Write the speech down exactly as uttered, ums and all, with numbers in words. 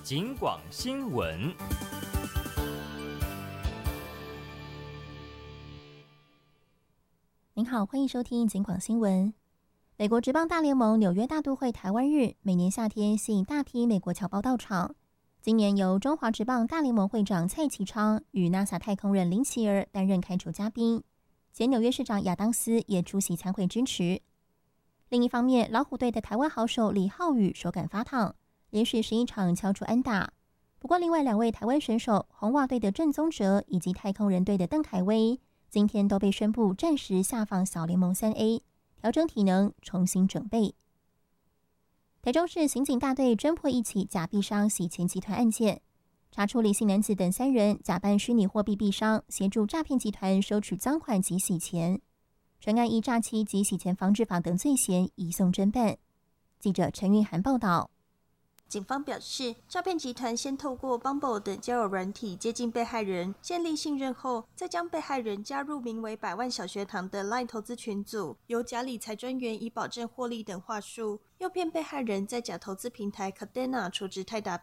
警广新闻。 您好，欢迎收听警广新闻。美国职棒大联盟纽约大都会台湾日，每年夏天吸引大批美国侨胞到场。今年由中华职棒大联盟会长蔡其昌与 NASA 太空人林奇儿担任开球嘉宾，前纽约市长亚当斯也出席参会支持。另一方面，老虎队的台湾好手李浩宇手感发烫，连续十一场敲出安打。不过，另外两位台湾选手红袜队的郑宗哲以及太空人队的邓凯威，今天都被宣布暂时下放小联盟三 A， 调整体能，重新准备。台中市刑警大队侦破一起假币商洗钱集团案件，查出李姓男子等三人假扮虚拟货币币商，协助诈骗集团收取赃款及洗钱。专案依诈欺及洗钱防治法等罪嫌移送侦办。记者陈韵涵报道。 警方表示，诈骗集团先透过 Bumble 等交友软体接近被害人，建立信任后，再将被害人加入名为百万小学堂的 LINE 投资群组，由假理财专员以保证获利等话术，诱骗被害人在假投资平台 Kadena 储值泰达